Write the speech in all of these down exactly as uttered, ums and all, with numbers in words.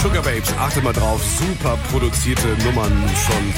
Sugar Babes, achtet mal drauf, super produzierte Nummern schon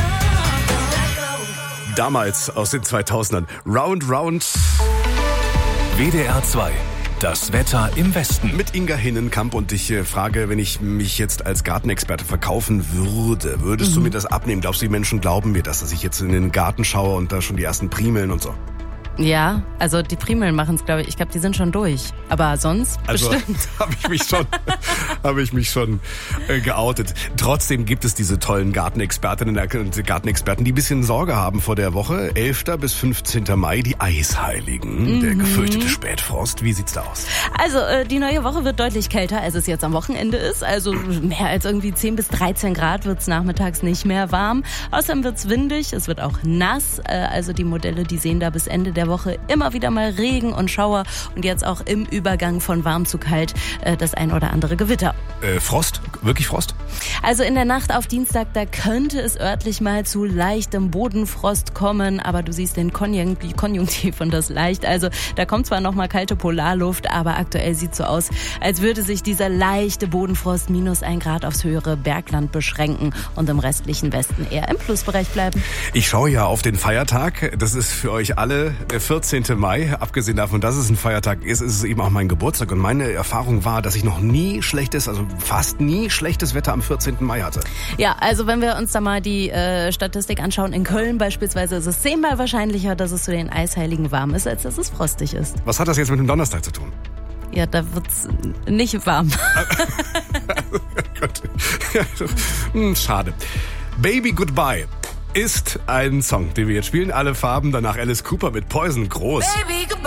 damals aus den zweitausendern. Round, Round. W D R zwei. Das Wetter im Westen. Mit Inga Hinnenkamp und ich äh, frage, wenn ich mich jetzt als Gartenexperte verkaufen würde, würdest mhm. du mir das abnehmen? Glaubst du, die Menschen glauben mir das, dass ich jetzt in den Garten schaue und da schon die ersten Primeln und so? Ja, also die Primeln machen es, glaube ich. Ich glaube, die sind schon durch. Aber sonst also, bestimmt. habe ich mich schon, habe ich mich schon äh, geoutet. Trotzdem gibt es diese tollen Gartenexpertinnen und Gartenexperten, die ein bisschen Sorge haben vor der Woche. elfter bis fünfzehnter Mai, die Eisheiligen. Mhm. Der gefürchtete Spätfrost. Wie sieht's da aus? Also äh, die neue Woche wird deutlich kälter, als es jetzt am Wochenende ist. Also mehr als irgendwie zehn bis dreizehn Grad wird's nachmittags nicht mehr warm. Außerdem wird's windig, es wird auch nass. Äh, also die Modelle, die sehen da bis Ende der Woche immer wieder mal Regen und Schauer und jetzt auch im Übergang von warm zu kalt äh, das ein oder andere Gewitter. Äh, Frost? Wirklich Frost? Also in der Nacht auf Dienstag, da könnte es örtlich mal zu leichtem Bodenfrost kommen, aber du siehst den Konjunktiv, Konjunktiv und das leicht. Also da kommt zwar noch mal kalte Polarluft, aber aktuell sieht so aus, als würde sich dieser leichte Bodenfrost minus ein Grad aufs höhere Bergland beschränken und im restlichen Westen eher im Plusbereich bleiben. Ich schaue ja auf den Feiertag. Das ist für euch alle der vierzehnte Mai. Abgesehen davon, dass es ein Feiertag ist, ist es eben auch mein Geburtstag. Und meine Erfahrung war, dass ich noch nie schlechtes, also fast nie schlechtes Wetter am vierzehnten Mai hatte. Ja, also wenn wir uns da mal die äh, Statistik anschauen, in Köln beispielsweise ist es zehnmal wahrscheinlicher, dass es zu den Eisheiligen warm ist, als dass es frostig ist. Was hat das jetzt mit dem Donnerstag zu tun? Ja, da wird's nicht warm. Gott. Schade. Baby Goodbye ist ein Song, den wir jetzt spielen. Alle Farben, danach Alice Cooper mit Poison. Groß. Baby,